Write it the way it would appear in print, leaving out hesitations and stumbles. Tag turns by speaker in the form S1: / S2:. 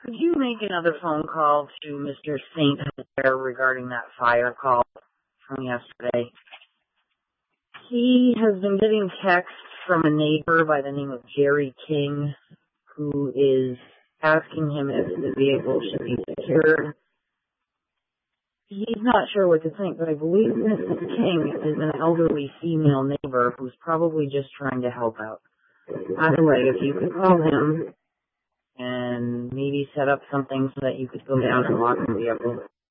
S1: Could you make another phone call to Mr. St. Hilaire regarding that fire call from yesterday? He has been getting texts from a neighbor by the name of Jerry King, who is asking him if the vehicle should be secured. He's not sure what to think, but I believe Mrs. King is an elderly female neighbor who's probably just trying to help out. Either way, if you could call him and maybe set up something so that you could go down and lock the vehicle.